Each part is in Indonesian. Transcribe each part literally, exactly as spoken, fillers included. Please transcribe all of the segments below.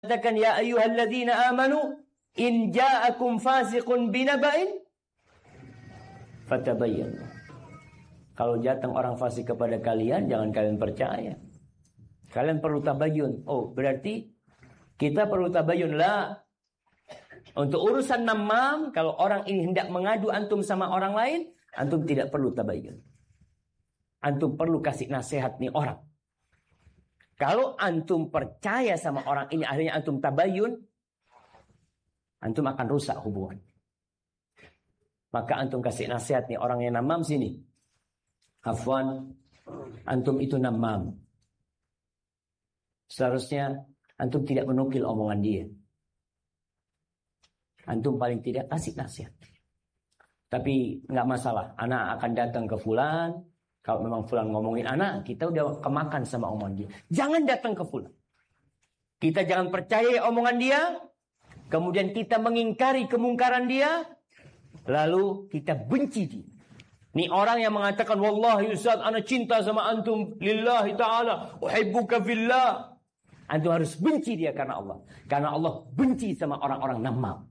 Katakan ya ayyuhalladzina amanu in ja'akum fasiqun binaba'in fatabayyanu. Kalau datang orang fasik kepada kalian, jangan kalian percaya. Kalian perlu tabayyun. Oh, berarti kita perlu tabayyun lah. Untuk urusan namam, kalau orang ini hendak mengadu antum sama orang lain, antum tidak perlu tabayyun. Antum perlu kasih nasihat nih orang. Kalau antum percaya sama orang ini, akhirnya antum tabayyun, antum akan rusak hubungan. Maka antum kasih nasihat nih orang yang namam sini. Afwan, antum itu namam. Seharusnya antum tidak menukil omongan dia. Antum paling tidak kasih nasihat. Tapi nggak masalah, anak akan datang ke fulan. Kalau memang fulan ngomongin anak, kita udah kemakan sama omongan dia. Jangan datang ke fulan. Kita jangan percaya omongan dia. Kemudian kita mengingkari kemungkaran dia. Lalu kita benci dia. Ini orang yang mengatakan, wallahi Ustaz, ana cinta sama antum lillahi ta'ala. Uhibbuka fillah. Antum harus benci dia karena Allah. Karena Allah benci sama orang-orang namam.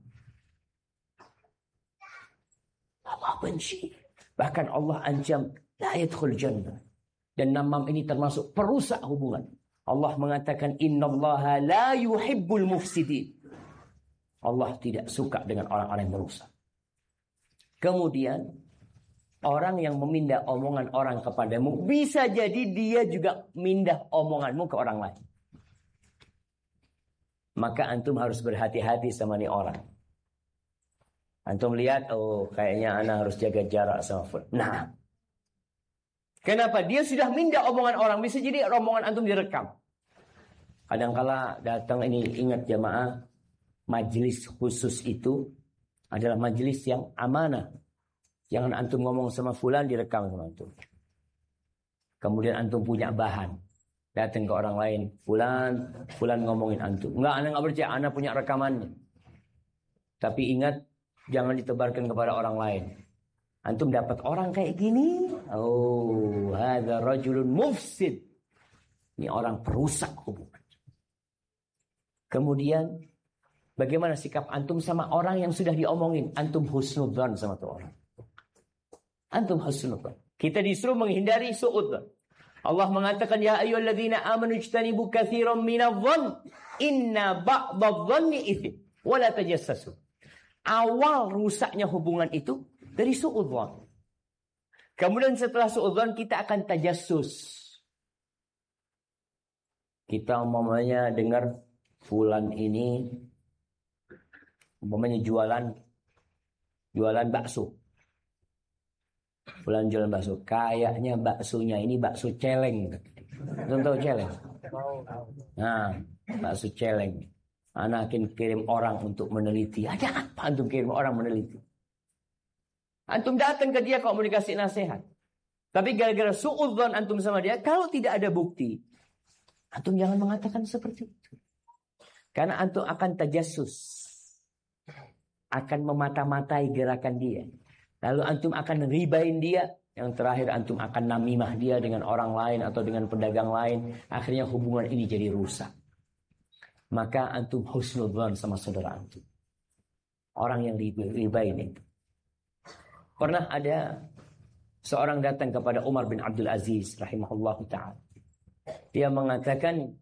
Allah benci. Bahkan Allah ancam, la yadkhul jannah. Dan namam ini termasuk perusak hubungan. Allah mengatakan, innallaha la yuhibbul mufsidin. Allah tidak suka dengan orang-orang yang merusak. Kemudian, orang yang memindah omongan orang kepadamu, bisa jadi dia juga mindah omonganmu ke orang lain. Maka antum harus berhati-hati sama nih orang. Antum lihat, oh kayaknya anak harus jaga jarak sama fulan. Nah, kenapa? Dia sudah mindah omongan orang. Bisa jadi omongan antum direkam. Kadangkala datang ini, ingat jamaah, majelis khusus itu adalah majelis yang amanah. Jangan antum ngomong sama fulan direkam sama antum. Kemudian antum punya bahan. Datang ke orang lain, fulan, fulan ngomongin antum. Enggak, anak enggak percaya, anak punya rekamannya. Tapi ingat, jangan ditebarkan kepada orang lain. Antum dapat orang kayak gini, oh, hadza rajulun mufsid. Ini orang perusak hubungan. Kemudian, bagaimana sikap antum sama orang yang sudah diomongin? Antum husnudzan sama tuh orang. Antum husnudzan. Kita disuruh menghindari su'udzan. Allah mengatakan, ya ayyuhalladzina amanu ijtanibu katsiran minadh-dhann inna ba'dadh-dhanni itsm wa la tajassasu. Awal rusaknya hubungan itu dari su'udzan. Kemudian setelah su'udzan kita akan tajassus. Kita umpamanya dengar fulan ini umpamanya jualan jualan bakso. Fulan jualan bakso. Kayaknya baksonya ini bakso celeng. Belum tahu celeng? Nah, bakso celeng. Anak akan kirim orang untuk meneliti. Ada apa antum kirim orang meneliti? Antum datang ke dia kalau mau dikasih nasihat. Tapi gara-gara su'udzon antum sama dia, kalau tidak ada bukti, antum jangan mengatakan seperti itu. Karena antum akan tajassus. Akan memata-matai gerakan dia. Lalu antum akan ribain dia. Yang terakhir antum akan namimah dia dengan orang lain atau dengan pedagang lain. Akhirnya hubungan ini jadi rusak. Maka antum husnudzan sama saudara antum. Orang yang ribain itu. Pernah ada seorang datang kepada Umar bin Abdul Aziz rahimahullah ta'ala. Dia mengatakan,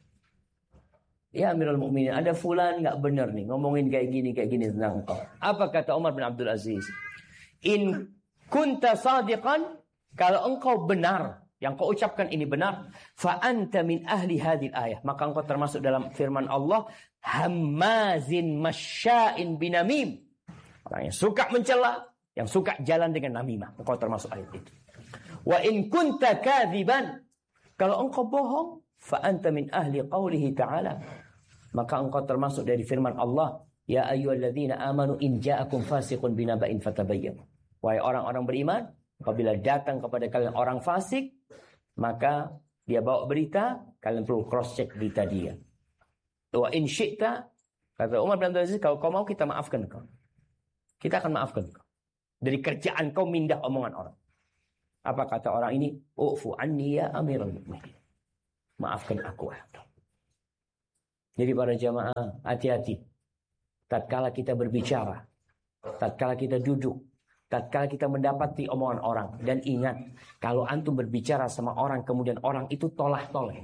ya Amirul Mukminin, ada fulan gak benar nih. Ngomongin kayak gini, kayak gini tentang engkau. Apa kata Umar bin Abdul Aziz? In kunta sadiqan, kalau engkau benar, yang kau ucapkan ini benar, fa anta min ahli hadhil ayah, maka engkau termasuk dalam firman Allah, hammazin masya'in binamim. Orang yang suka mencela, yang suka jalan dengan namimah, engkau termasuk ayat itu. Wa in kunta kadziban, kalau engkau bohong, fa anta min ahli qaulihi ta'ala, maka engkau termasuk dari firman Allah, ya ayyuhalladzina amanu in ja'akum fasiqun binaba'in fatabayyanu. Wahai orang-orang beriman, apabila datang kepada kalian orang fasik, maka dia bawa berita, kalian perlu cross check berita dia. Wa in syi'ta, kata Umar bin Abdul Aziz, kalau kau mau kita maafkan kau. Kita akan maafkan kau. Dari kerjaan kau mindah omongan orang. Apa kata orang ini? Ufu anni ya Amirul Mukminin. Maafkan aku. Jadi para jamaah, hati-hati. Tatkala kita berbicara, tatkala kita duduk, tatkala kita mendapati omongan orang. Dan ingat, kalau antum berbicara sama orang, kemudian orang itu tolah-toleh.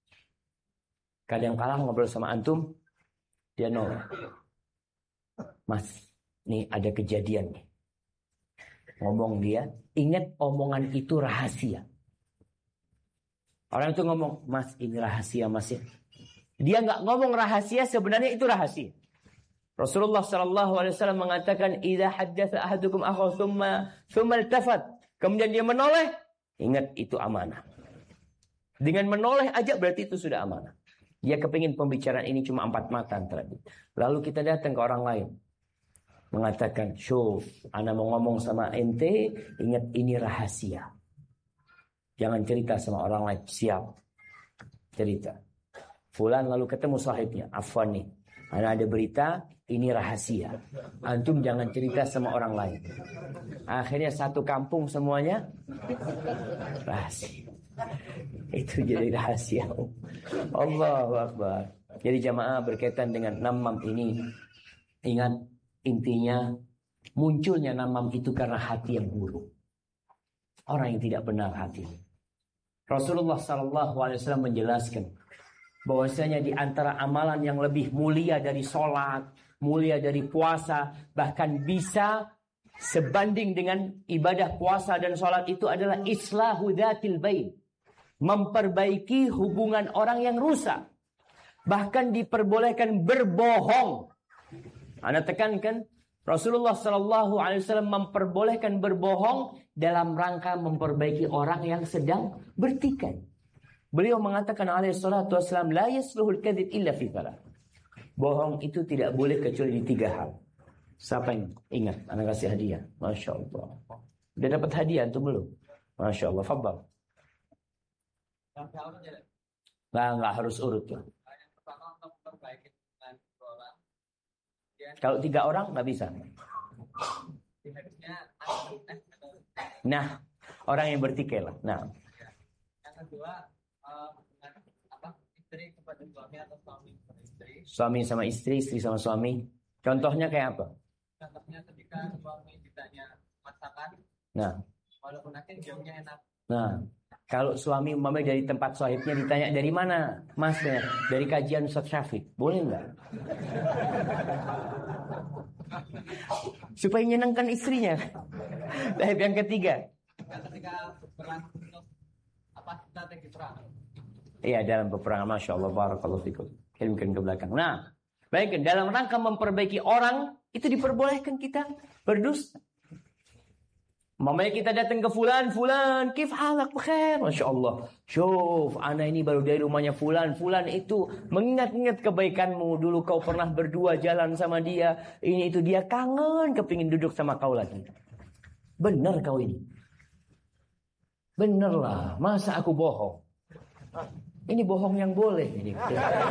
Kadang kala ngobrol sama antum, dia noleh. Mas, nih ada kejadian nih. Ngomong dia, ingat omongan itu rahasia. Orang itu ngomong, mas ini rahasia mas ya. Dia nggak ngomong rahasia, sebenarnya itu rahasia. Rasulullah Shallallahu Alaihi Wasallam mengatakan, "Idza haddatsa ahadukum akhahu thumma thumma iltafat." Kemudian dia menoleh, ingat itu amanah. Dengan menoleh aja berarti itu sudah amanah. Dia kepingin pembicaraan ini cuma empat mata tadi. Lalu kita datang ke orang lain, mengatakan, "Syuf, ana mau ngomong sama ente, ingat ini rahasia. Jangan cerita sama orang lain." Siap. Cerita. Fulan lalu ketemu sahibnya. Afwan nih, ana ada berita, ini rahasia. Antum jangan cerita sama orang lain. Akhirnya satu kampung semuanya rahasia. Itu jadi rahasia. Allahu Akbar. Jadi jamaah berkaitan dengan namam ini, ingat intinya munculnya namam itu karena hati yang buruk. Orang yang tidak benar hati. Rasulullah Sallallahu Alaihi Wasallam menjelaskan bahwasanya di antara amalan yang lebih mulia dari sholat, mulia dari puasa, bahkan bisa sebanding dengan ibadah puasa dan sholat itu adalah islahu dzatil bain, memperbaiki hubungan orang yang rusak. Bahkan diperbolehkan berbohong. Anda tekankan, Rasulullah Sallallahu Alaihi Wasallam memperbolehkan berbohong dalam rangka memperbaiki orang yang sedang bertikai. Beliau mengatakan alaihi salatu wassalam, la yasluhul kadzib illa fi thalath. Bohong itu tidak boleh kecuali di tiga hal. Siapa yang ingat? Anda kasih hadiah. Masya Allah. Udah dapat hadiah atau belum? Masya Allah. Fadhal. Nah, nggak harus urut lah. Kalau tiga orang nggak bisa. Nah, orang yang bertikai lah. Nah, yang kedua, uh, apa istri kepada suami atau suami kepada istri. Suami sama istri, istri sama suami. Contohnya kayak apa? Contohnya ketika suami ditanya masakan. Nah, walaupun akhirnya jauhnya enak. Nah, kalau suami umpamanya dari tempat sahibnya ditanya dari mana, Mas? Dari kajian Ustaz Syafiq, boleh nggak? Supaya menyenangkan istrinya. Dan yang ketiga, ketika berang untuk apa strategi perang. Iya, dalam peperangan, masya Allah, barakallahu fikum. Kirimkan ke belakang. Nah, baik, dalam rangka memperbaiki orang itu diperbolehkan kita berdusta. Mamanya kita datang ke fulan, fulan, kif halak bekhair, masya Allah. Syuf, ana ini baru dari rumahnya fulan, fulan itu mengingat-ingat kebaikanmu. Dulu kau pernah berdua jalan sama dia, ini itu dia kangen, kepingin duduk sama kau lagi. Benar kau ini. Benar lah, masa aku bohong? Ini bohong yang boleh. Ini.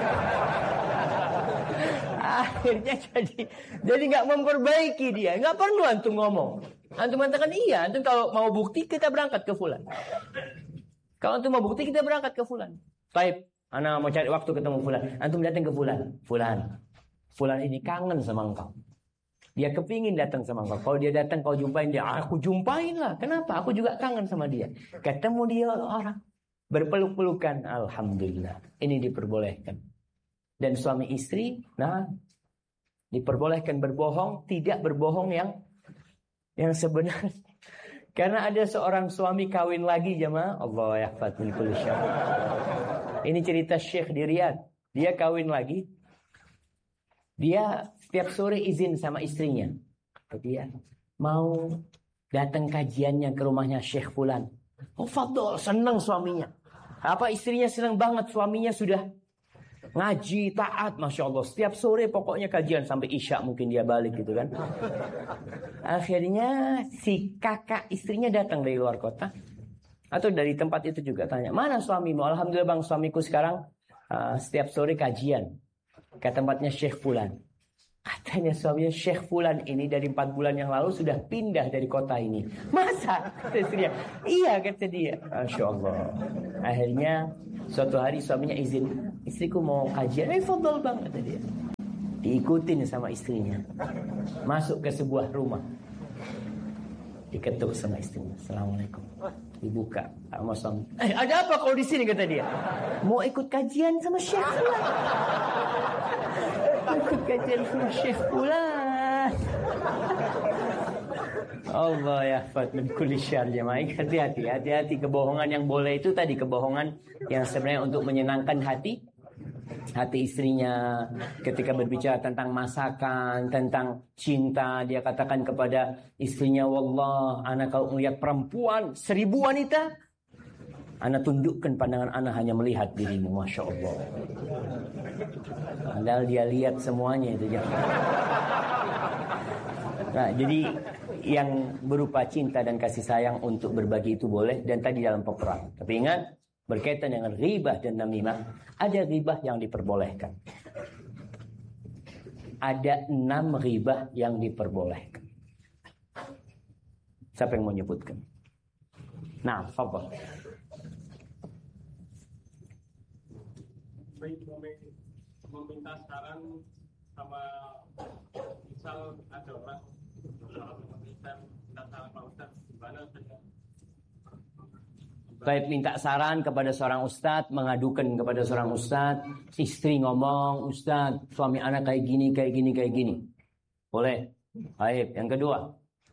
Akhirnya jadi jadi nggak memperbaiki dia, nggak perlu antum ngomong. Antum mengatakan iya, antum kalau mau bukti kita berangkat ke fulan. Kalau antum mau bukti kita berangkat ke fulan. Baik, ana mau cari waktu ketemu fulan. Antum datang ke fulan. Fulan, fulan ini kangen sama engkau. Dia kepingin datang sama engkau. Kalau dia datang kau jumpain dia, aku jumpain lah. Kenapa? Aku juga kangen sama dia. Ketemu dia orang berpeluk-pelukan, alhamdulillah. Ini diperbolehkan. Dan suami istri, nah diperbolehkan berbohong, tidak berbohong yang yang sebenarnya. Karena ada seorang suami kawin lagi jemaah, Allah yahfad min kulli syarr. Ini cerita Syekh di Riyadh. Dia kawin lagi. Dia setiap sore izin sama istrinya. Dia mau datang kajiannya ke rumahnya Syekh Fulan. Oh fadol, senang suaminya. Apa istrinya senang banget, suaminya sudah ngaji, taat, masya Allah. Setiap sore pokoknya kajian sampai isya mungkin dia balik gitu kan. Akhirnya si kakak istrinya datang dari luar kota atau dari tempat itu juga tanya, mana suamimu? Alhamdulillah bang, suamiku sekarang uh, setiap sore kajian ke tempatnya Syekh Fulan. Katanya suaminya Syekh Fulan ini dari empat bulan yang lalu sudah pindah dari kota ini. Masa? Kata istrinya. Iya kata dia. Masya Allah. Akhirnya suatu hari suaminya izin, istriku mau kajian. Eh, fadhal bang, kata dia. Diikutin sama istrinya. Masuk ke sebuah rumah. Diketuk sama istrinya. Assalamualaikum. Dibuka sama suami. Eh, ada apa kau di sini, kata dia? Mau ikut kajian sama Syekh pula. Ikut kajian sama Syekh pula. Allah ya fat min kulli syarr jemaah. Hati-hati, hati-hati kebohongan yang boleh itu tadi kebohongan yang sebenarnya untuk menyenangkan hati hati istrinya. Ketika berbicara tentang masakan, tentang cinta, dia katakan kepada istrinya, wallah, ana kalau melihat perempuan seribu wanita, ana tundukkan pandangan ana hanya melihat dirimu. Masya Allah. Padahal dia lihat semuanya itu. Nah, jadi yang berupa cinta dan kasih sayang untuk berbagi itu boleh, dan tadi dalam peperangan. Tapi ingat, berkaitan dengan ghibah dan namimah, ada ghibah yang diperbolehkan. Ada enam ghibah yang diperbolehkan. Siapa yang mau nyebutkan? Nah, fadhal. Meminta saran sama, misal ada orang minta saran Pak Ustaz, gimana saja? Baik, minta saran kepada seorang ustadz, mengadukan kepada seorang ustadz, istri ngomong, ustadz, suami anak kayak gini, kayak gini, kayak gini. Boleh. Baik, yang kedua.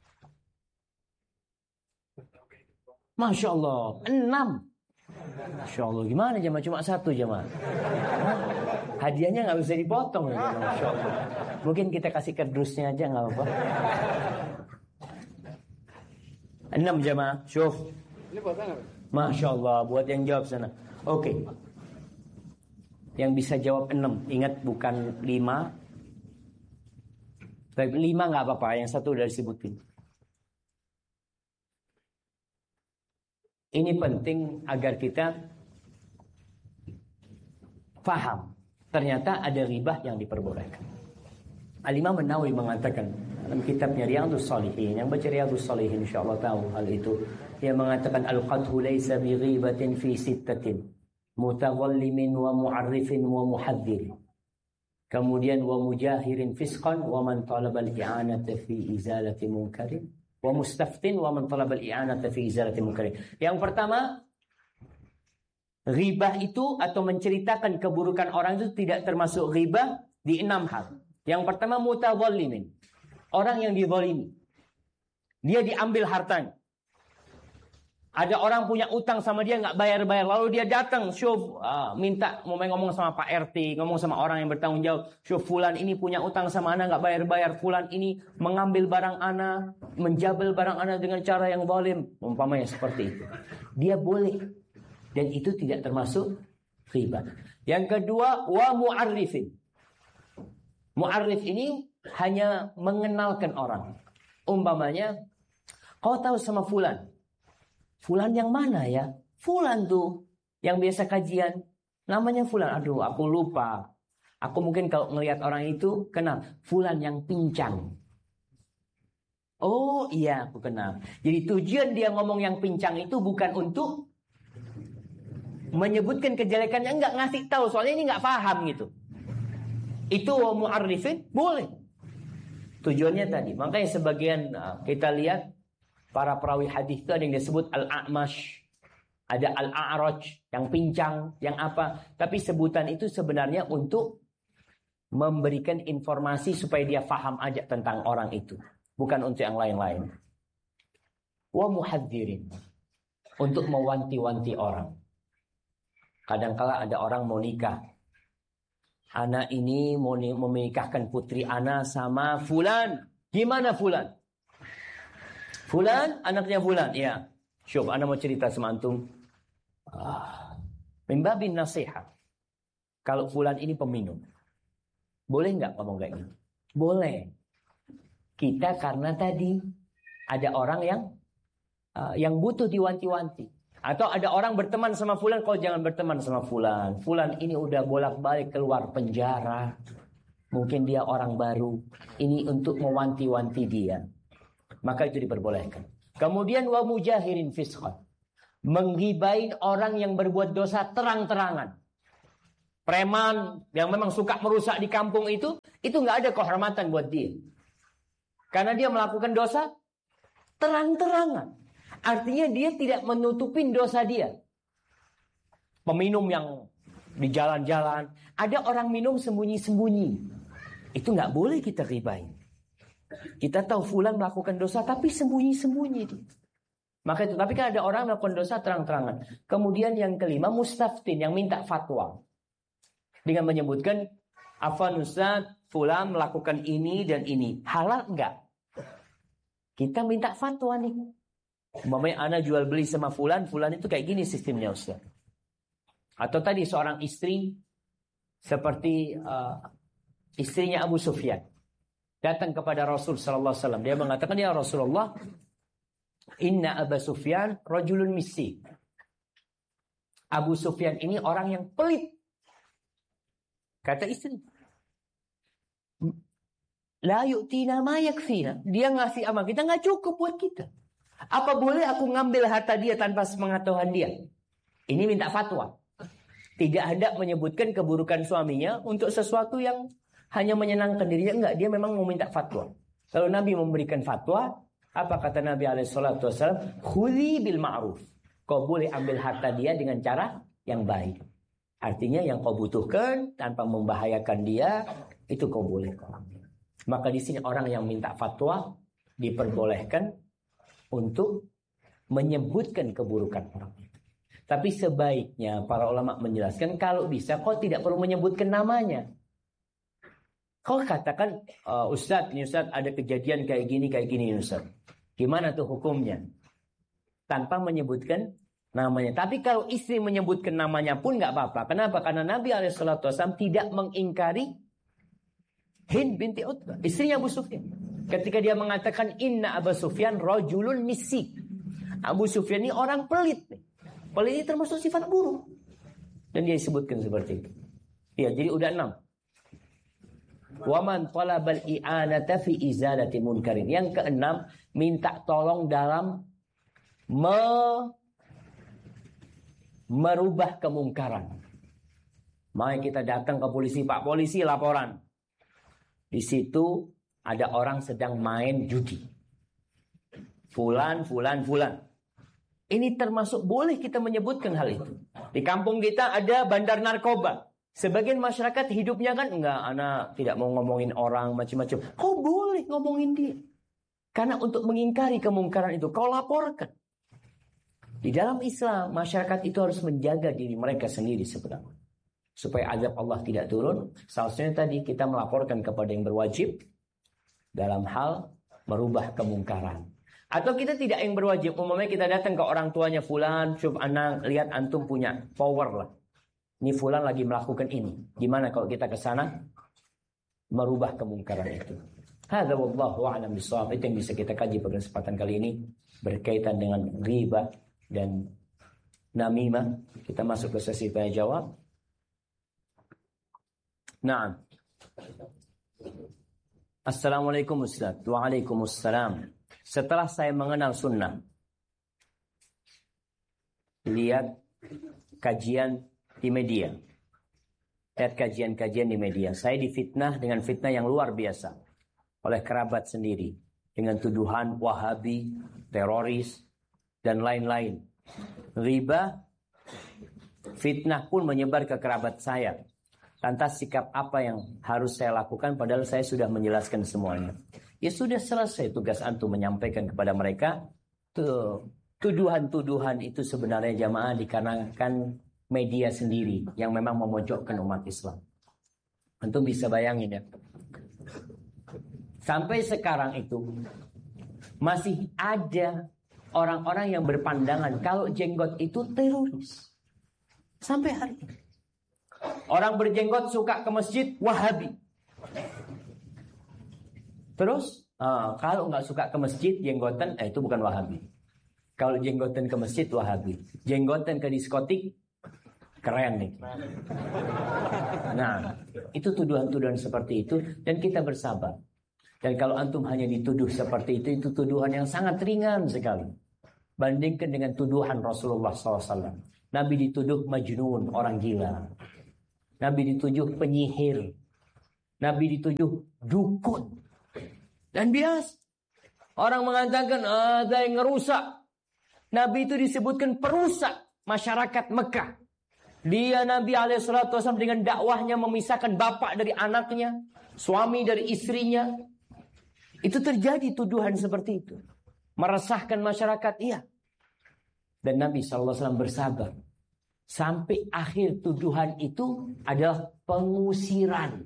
Masya Allah, enam. Masya Allah, gimana jemaah? Cuma satu jemaah. Hadiahnya nggak bisa dipotong ya, Masya Allah. Mungkin kita kasih kardusnya aja nggak apa-apa. Enam jemaah, syuf. Ini buat apa? Masya Allah, buat yang jawab sana. Oke. Okay. Yang bisa jawab enam. Ingat bukan lima. Baik, lima nggak apa-apa. Yang satu udah disebutin. Ini penting agar kita paham. Ternyata ada ribah yang diperbolehkan. Al-Imam An-Nawawi mengatakan dalam kitabnya Riyadhus Shalihin, yang baca Riyadhus Shalihin insyaallah tahu hal itu. Dia mengatakan al-qadhu laysa bi ghibatin fi sittatin mutaghallimin wa mu'arrifin wa muhadhdhir. Kemudian wa mujahirin fisqan wa man talaba al-i'anata fi izalati munkarin wa mustaftin wa man talaba al-i'anata fi izalati munkarin. Yang pertama, ghibah itu atau menceritakan keburukan orang itu tidak termasuk ghibah di enam hal. Yang pertama, mutadhallimin. Orang yang dizalimi. Dia diambil hartanya. Ada orang punya utang sama dia nggak bayar-bayar. Lalu dia datang, syuf, uh, minta mau ngomong sama Pak R T, ngomong sama orang yang bertanggung jawab. Syuf, fulan ini punya utang sama ana nggak bayar-bayar. Fulan ini mengambil barang ana, menjabel barang ana dengan cara yang zalim. Umpamanya seperti itu. Dia boleh. Dan itu tidak termasuk ghibah. Yang kedua, wa mu'arrifin. Mu'arrif ini hanya mengenalkan orang. Umpamanya, kau tahu sama fulan. Fulan yang mana ya? Fulan tuh yang biasa kajian. Namanya fulan. Aduh, aku lupa. Aku mungkin kalau ngelihat orang itu kenal. Fulan yang pincang. Oh iya, aku kenal. Jadi tujuan dia ngomong yang pincang itu bukan untuk menyebutkan kejelekannya, enggak, ngasih tahu. Soalnya ini enggak paham gitu. Itu wa mu'arrifin boleh. Tujuannya tadi. Makanya sebagian kita lihat para perawi hadis itu ada yang disebut al-a'mash, ada al-a'raj, yang pincang, yang apa. Tapi sebutan itu sebenarnya untuk memberikan informasi supaya dia faham aja tentang orang itu, bukan untuk yang lain-lain. Wa muhadzirin, untuk mewanti-wanti orang. Kadangkala ada orang mau nikah. Anak ini mau menikahkan putri ana sama fulan. Gimana fulan? Fulan, anaknya fulan. Ya. Syuk, ana mau cerita sama antum. Ah, min babin nasihat. Kalau fulan ini peminum. Boleh nggak ngomong kayak gitu? Boleh. Kita karena tadi ada orang yang uh, yang butuh diwanti-wanti. Atau ada orang berteman sama fulan, kau jangan berteman sama fulan. Fulan ini udah bolak-balik keluar penjara. Mungkin dia orang baru. Ini untuk mewanti-wanti dia. Maka itu diperbolehkan. Kemudian wa mujahirin fisqan. Menggibain orang yang berbuat dosa terang-terangan. preman yang memang suka merusak di kampung itu, itu nggak ada kehormatan buat dia. Karena dia melakukan dosa terang-terangan. Artinya dia tidak menutupin dosa dia. Peminum yang di jalan-jalan, ada orang minum sembunyi-sembunyi. Itu nggak boleh kita ribain. Kita tahu fulan melakukan dosa tapi sembunyi-sembunyi dia. Maka itu, tapi kan ada orang melakukan dosa terang-terangan. Kemudian yang kelima, mustaftin, yang minta fatwa. Dengan menyebutkan, afwan Ustaz, fulan melakukan ini dan ini. Halal enggak? Kita minta fatwa nih. Umpamanya ana jual beli sama fulan, fulan itu kayak gini sistemnya Ustaz. Atau tadi seorang istri, seperti uh, istrinya Abu Sufyan. Datang kepada Rasul sallallahu alaihi wasallam. Dia mengatakan, ya Rasulullah, inna Abu Sufyan rajulun missi. Abu Sufyan ini orang yang pelit. Kata istri, la yu'tina ma yakfina. Dia ngasih amal kita nggak cukup buat kita. Apa boleh aku ngambil harta dia tanpa sepengetahuan dia? Ini minta fatwa. Tidak hendak menyebutkan keburukan suaminya untuk sesuatu yang hanya menyenangkan dirinya. Enggak, dia memang mau minta fatwa. Kalau Nabi memberikan fatwa, apa kata Nabi alaihi salatu wasallam? Khudhi bil ma'ruf. Kau boleh ambil harta dia dengan cara yang baik. Artinya yang kau butuhkan tanpa membahayakan dia, itu kau boleh kau ambil. Maka di sini orang yang minta fatwa diperbolehkan untuk menyebutkan keburukan orang itu. Tapi sebaiknya para ulama menjelaskan, kalau bisa kau tidak perlu menyebutkan namanya. Kau katakan, uh, Ustadz, ini Ustadz ada kejadian kayak gini, kayak gini Ustadz. Gimana tuh hukumnya? Tanpa menyebutkan namanya. Tapi kalau istri menyebutkan namanya pun nggak apa-apa. Kenapa? Karena Nabi alaihi salatu wasallam tidak mengingkari Hind binti Utbah, istrinya Abu Sufyan. Ketika dia mengatakan inna Abu Sufyan rajulun misik. Abu Sufyan ini orang pelit. Pelit ini termasuk sifat buruk. Dan dia disebutkan seperti itu. Ya, jadi udah enam. Waman talabal i'anata fi izalati munkarin. Yang keenam, minta tolong dalam me merubah kemungkaran. Mari kita datang ke polisi, Pak polisi laporan. Di situ ada orang sedang main judi. Fulan, fulan, fulan. Ini termasuk boleh kita menyebutkan hal itu. Di kampung kita ada bandar narkoba. Sebagian masyarakat hidupnya kan enggak, anak tidak mau ngomongin orang macam-macam. Kau boleh ngomongin dia. Karena untuk mengingkari kemungkaran itu kau laporkan. Di dalam Islam, masyarakat itu harus menjaga diri mereka sendiri sebenarnya. Supaya azab Allah tidak turun. Salah satunya tadi kita melaporkan kepada yang berwajib dalam hal merubah kemungkaran. Atau kita tidak yang berwajib. Umumnya kita datang ke orang tuanya fulan, coba anak lihat antum punya power lah. Ini fulan lagi melakukan ini. Gimana kalau kita ke sana merubah kemungkaran itu? Hadza wallahu a'lam bishawab. Itu yang bisa kita kaji pada kesempatan kali ini berkaitan dengan riba dan namimah. Kita masuk ke sesi tanya jawab. Naam. Assalamualaikum Ustaz. Waalaikumsalam. Setelah saya mengenal sunnah, lihat kajian di media, lihat kajian-kajian di media, saya difitnah dengan fitnah yang luar biasa oleh kerabat sendiri dengan tuduhan Wahabi, teroris dan lain-lain. Riba, fitnah pun menyebar ke kerabat saya. Lantas sikap apa yang harus saya lakukan padahal saya sudah menjelaskan semuanya? Ya sudah selesai tugas antum menyampaikan kepada mereka. Tuh, tuduhan-tuduhan itu sebenarnya jamaah dikarenakan media sendiri yang memang memojokkan umat Islam. Antum bisa bayangin ya. Sampai sekarang itu masih ada orang-orang yang berpandangan kalau jenggot itu teroris. Sampai hari ini. Orang berjenggot suka ke masjid Wahabi. Terus uh, kalau nggak suka ke masjid jenggotan, eh, itu bukan Wahabi. Kalau jenggotan ke masjid Wahabi, jenggotan ke diskotik keren nih. Nah, itu tuduhan-tuduhan seperti itu dan kita bersabar. Dan kalau antum hanya dituduh seperti itu, itu tuduhan yang sangat ringan sekali. Bandingkan dengan tuduhan Rasulullah shallallahu alaihi wasallam. Nabi dituduh majnun, orang gila. Nabi dituduh penyihir. Nabi dituduh dukun. Dan bias orang mengatakan ada yang ngerusak. Nabi itu disebutkan perusak masyarakat Mekah. Dia Nabi alaihi salatu wasallam dengan dakwahnya memisahkan bapak dari anaknya, suami dari istrinya. Itu terjadi tuduhan seperti itu. Meresahkan masyarakat, iya. Dan Nabi shallallahu alaihi wasallam bersabar. Sampai akhir tuduhan itu adalah pengusiran.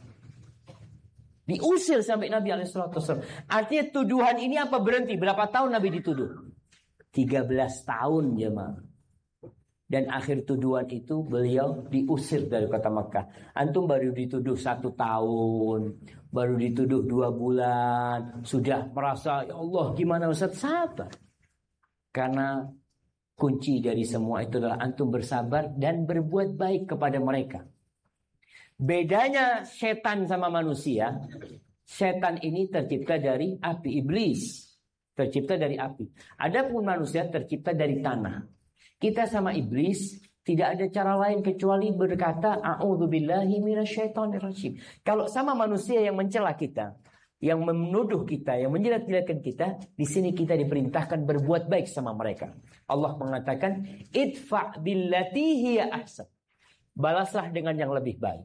Diusir sampai Nabi alaihi salatu wasallam. Artinya tuduhan ini apa berhenti? Berapa tahun Nabi dituduh? tiga belas tahun jemaah. Dan akhir tuduhan itu beliau diusir dari kota Makkah. Antum baru dituduh satu tahun, baru dituduh dua bulan, sudah merasa ya Allah gimana Ustaz? Sabar. Karena kunci dari semua itu adalah antum bersabar dan berbuat baik kepada mereka. Bedanya setan sama manusia, setan ini tercipta dari api, iblis tercipta dari api. Adapun manusia tercipta dari tanah. Kita sama iblis tidak ada cara lain kecuali berkata a'udzubillahi minasyaitonirrajim. Kalau sama manusia yang mencela kita, yang menuduh kita, yang menjilat-jilatkan kita, di sini kita diperintahkan berbuat baik sama mereka. Allah mengatakan idfa billati hiya ahsan. Balaslah dengan yang lebih baik.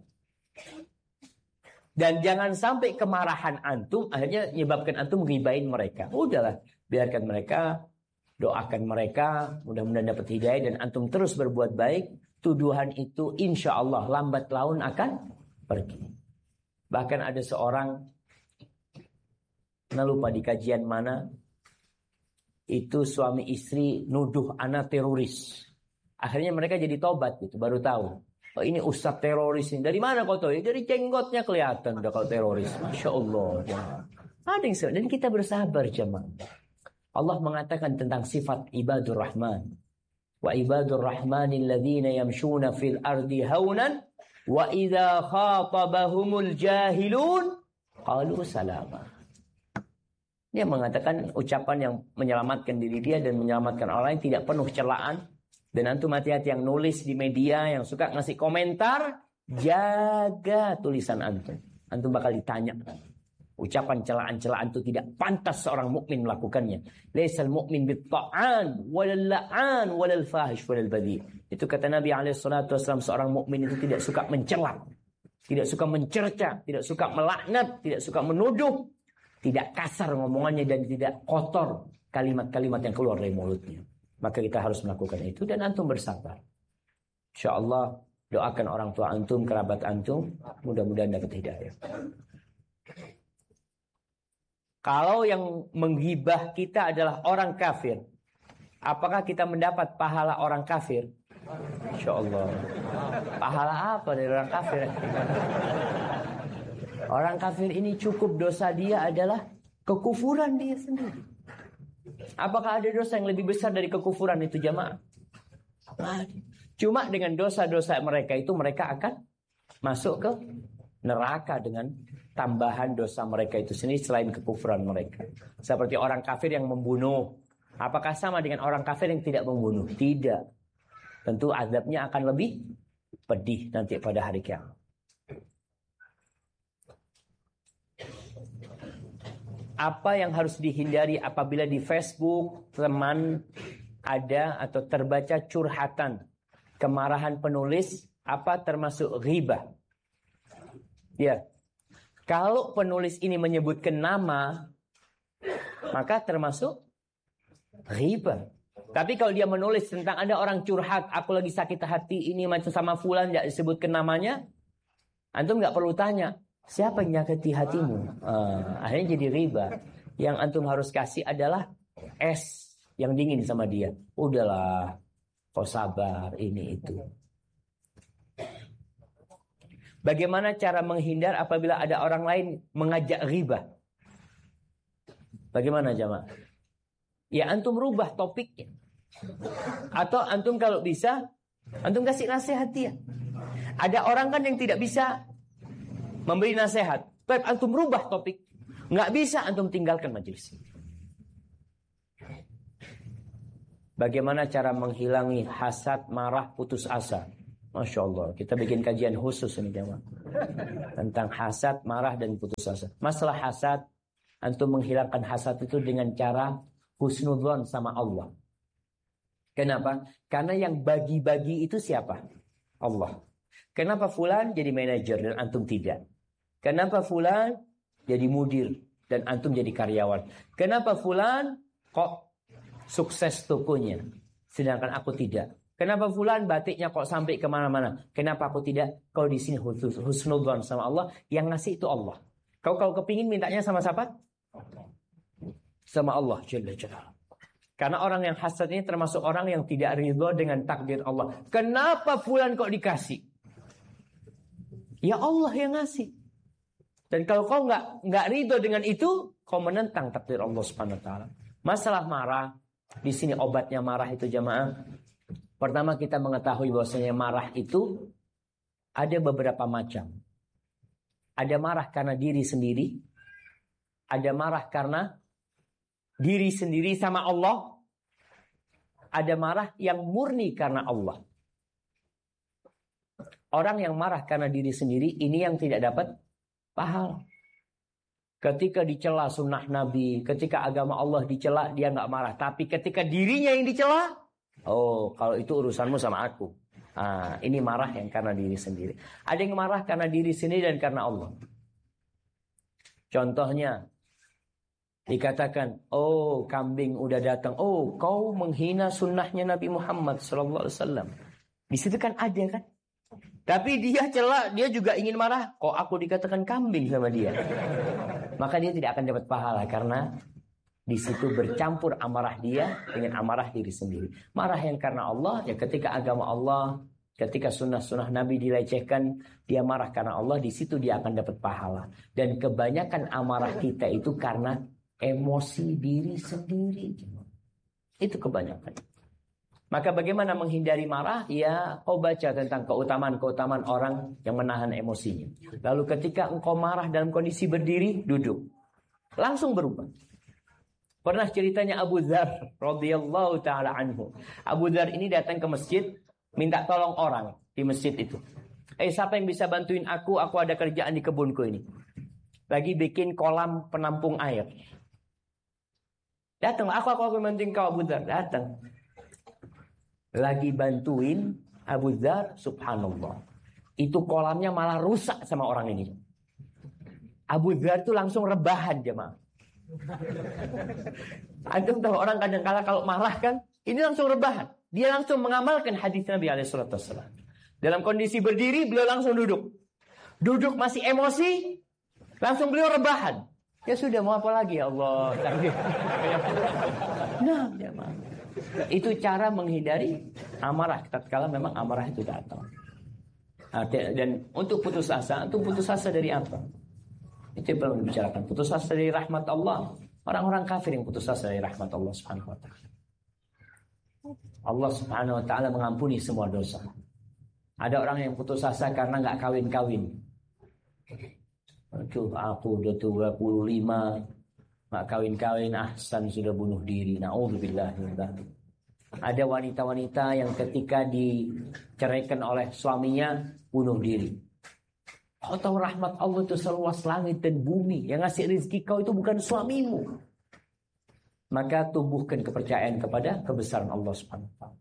Dan jangan sampai kemarahan antum akhirnya menyebabkan antum ghibain mereka. Udahlah, biarkan mereka, doakan mereka, mudah-mudahan dapat hidayah dan antum terus berbuat baik. Tuduhan itu insya Allah lambat laun akan pergi. Bahkan ada seorang, nah lupa di kajian mana, itu suami istri nuduh anak teroris. Akhirnya mereka jadi tobat gitu, baru tahu. Oh ini ustadz teroris ini. Dari mana kau tahu? Dari jenggotnya kelihatan udah kau teroris. Masya Allah. Ada yang dan kita bersabar jemaah. Allah mengatakan tentang sifat ibadur rahman. Wa ibadur rahmanil ladzina yamshuna fil ardi haunan wa idza khatabahumul jahilun qalu salama. Dia mengatakan ucapan yang menyelamatkan diri dia dan menyelamatkan orang lain, tidak penuh celaan. Dan antum hati-hati yang nulis di media, yang suka ngasih komentar, jaga tulisan antum. Antum bakal ditanya. Ucapan celaan-celaan itu tidak pantas seorang mukmin melakukannya. Laisal mu'min bit-ta'an walal la'an walal fahish walal badhi. Itu kata Nabi alaihi salatu wasallam, seorang mukmin itu tidak suka mencela, tidak suka mencerca, tidak suka melaknat, tidak suka menuduh, tidak kasar ngomongannya dan tidak kotor kalimat-kalimat yang keluar dari mulutnya. Maka kita harus melakukan itu dan antum bersabar. InsyaAllah doakan orang tua antum, kerabat antum, mudah-mudahan dapat hidayah. Kalau yang menghibah kita adalah orang kafir, apakah kita mendapat pahala orang kafir? InsyaAllah. Pahala apa dari orang kafir? Orang kafir ini cukup dosa dia adalah kekufuran dia sendiri. Apakah ada dosa yang lebih besar dari kekufuran itu jamaah? Cuma dengan dosa-dosa mereka itu mereka akan masuk ke neraka dengan tambahan dosa mereka itu sendiri selain kekufuran mereka. Seperti orang kafir yang membunuh. Apakah sama dengan orang kafir yang tidak membunuh? Tidak. Tentu azabnya akan lebih pedih nanti pada hari kiamat. Apa yang harus dihindari apabila di Facebook teman ada atau terbaca curhatan, kemarahan penulis, apa termasuk ghibah? Ya, kalau penulis ini menyebutkan nama, maka termasuk ghibah. Tapi kalau dia menulis tentang ada orang curhat, aku lagi sakit hati ini macam sama fulan, tidak disebutkan namanya, antum nggak perlu tanya. Siapa yang nyakiti hatimu? Uh, akhirnya jadi riba. Yang antum harus kasih adalah es yang dingin sama dia. Udahlah, kau sabar, ini itu. Bagaimana cara menghindar apabila ada orang lain mengajak riba? Bagaimana jamaah? Ya antum rubah topiknya. Atau antum kalau bisa, antum kasih nasihat dia. Ada orang kan yang tidak bisa memberi nasihat. Tapi antum rubah topik. Nggak bisa antum tinggalkan majelis. Bagaimana cara menghilangi hasad, marah, putus asa? Masya Allah, kita bikin kajian khusus ini jemaah tentang hasad, marah dan putus asa. Masalah hasad, antum menghilangkan hasad itu dengan cara husnudzon sama Allah. Kenapa? Karena yang bagi-bagi itu siapa? Allah. Kenapa fulan jadi manajer dan antum tidak? Kenapa fulan jadi mudir dan antum jadi karyawan? Kenapa fulan kok sukses tokonya sedangkan aku tidak? Kenapa fulan batiknya kok sampai kemana-mana? Kenapa aku tidak? Kau di sini husnudzon sama Allah, yang ngasih itu Allah. Kau kalau kepingin mintanya sama siapa? Sama Allah Jalla Jalla. Karena orang yang hasad ini termasuk orang yang tidak ridho dengan takdir Allah. Kenapa fulan kok dikasih? Ya Allah yang ngasih. Dan kalau kau nggak nggak ridho dengan itu, kau menentang takdir Allah Subhanahu Wa Taala. Masalah marah, di sini obatnya marah itu jamaah. Pertama kita mengetahui bahwasanya marah itu ada beberapa macam. Ada marah karena diri sendiri. Ada marah karena diri sendiri sama Allah. Ada marah yang murni karena Allah. Orang yang marah karena diri sendiri ini yang tidak dapat pahala. Ketika dicela sunnah Nabi, ketika agama Allah dicela, dia nggak marah. Tapi ketika dirinya yang dicela, oh, kalau itu urusanmu sama aku. Ah, ini marah yang karena diri sendiri. Ada yang marah karena diri sendiri dan karena Allah. Contohnya, dikatakan, oh kambing udah datang. Oh, kau menghina sunnahnya Nabi Muhammad shallallahu alaihi wasallam. Di situ kan ada kan. Tapi dia celak, dia juga ingin marah. Kok aku dikatakan kambing sama dia? Maka dia tidak akan dapat pahala karena di situ bercampur amarah dia dengan amarah diri sendiri. Marah yang karena Allah, ya ketika agama Allah, ketika sunnah-sunnah Nabi dilecehkan, dia marah karena Allah, di situ dia akan dapat pahala. Dan kebanyakan amarah kita itu karena emosi diri sendiri. Itu kebanyakan. Maka bagaimana menghindari marah? Ya, kau baca tentang keutamaan-keutamaan orang yang menahan emosinya. Lalu ketika engkau marah dalam kondisi berdiri, duduk. Langsung berubah. Pernah ceritanya Abu Dzar radhiyallahu taala anhu. Abu Dzar ini datang ke masjid, minta tolong orang di masjid itu. Eh, siapa yang bisa bantuin aku? Aku ada kerjaan di kebunku ini. Lagi bikin kolam penampung air. Datang, aku aku akan bantuin kau Abu Dzar. Datang. Lagi bantuin Abu Dzar, subhanallah. Itu kolamnya malah rusak sama orang ini. Abu Dzar itu langsung rebahan jemaah. Antum tahu orang kadang-kala kalau marah kan, ini langsung rebahan. Dia langsung mengamalkan hadis Nabi alaihi salatu wasallam. Dalam kondisi berdiri, beliau langsung duduk. Duduk masih emosi, langsung beliau rebahan. Ya sudah, mau apa lagi ya Allah. Nah, jemaah. Itu cara menghindari amarah tatkala memang amarah itu datang. Nah, dan untuk putus asa, untuk putus asa dari apa? Itu belum dibicarakan. Putus asa dari rahmat Allah. Orang-orang kafir yang putus asa dari rahmat Allah Subhanahu wa taala. Allah Subhanahu wa taala mengampuni semua dosa. Ada orang yang putus asa karena enggak kawin-kawin. Aduh, aku udah dua puluh lima nggak kawin-kawin, ahsan sudah bunuh diri. Na'udzubillah. Ada wanita-wanita yang ketika diceraikan oleh suaminya bunuh diri. Kau tahu rahmat Allah itu seluas langit dan bumi. Yang ngasih rezeki kau itu bukan suamimu. Maka tumbuhkan kepercayaan kepada kebesaran Allah Subhanahu wa taala.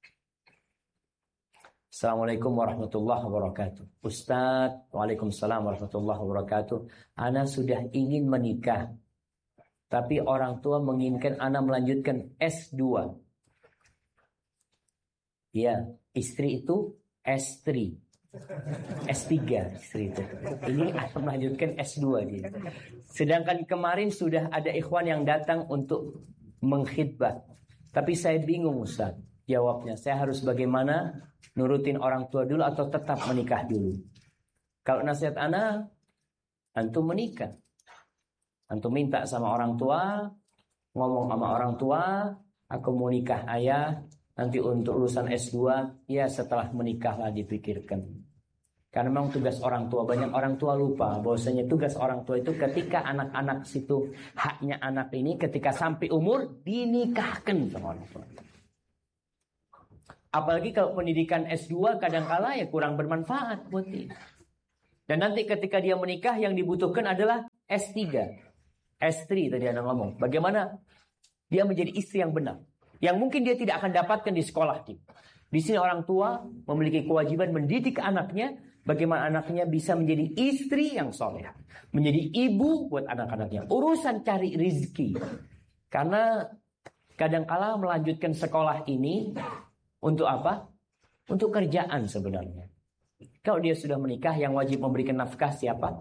Assalamualaikum warahmatullahi wabarakatuh. Ustaz, waalaikumsalam warahmatullahi wabarakatuh. Ana sudah ingin menikah, tapi orang tua menginginkan ana melanjutkan S dua. Ya, istri itu S tiga. S tiga istri itu. Ini akan melanjutkan S dua dia. Sedangkan kemarin sudah ada ikhwan yang datang untuk mengkhidbah. Tapi saya bingung Ustaz jawabnya. Saya harus bagaimana? Nurutin orang tua dulu atau tetap menikah dulu? Kalau nasihat ana, antum menikah. Antum minta sama orang tua, ngomong sama orang tua, aku mau nikah ayah, nanti untuk urusan S dua, ya setelah menikahlah dipikirkan. Karena memang tugas orang tua, banyak orang tua lupa bahwasanya tugas orang tua itu ketika anak-anak situ, haknya anak ini ketika sampai umur dinikahkan sama orang tua. Apalagi kalau pendidikan S dua kadangkala ya kurang bermanfaat buat dia. Dan nanti ketika dia menikah yang dibutuhkan adalah S tiga. S tiga tadi Anda ngomong. Bagaimana dia menjadi istri yang benar. Yang mungkin dia tidak akan dapatkan di sekolah. Di sini orang tua memiliki kewajiban mendidik anaknya. Bagaimana anaknya bisa menjadi istri yang soleh. Menjadi ibu buat anak-anaknya. Urusan cari rizki. Karena kadangkala melanjutkan sekolah ini untuk apa? Untuk kerjaan sebenarnya. Kalau dia sudah menikah, yang wajib memberikan nafkah siapa?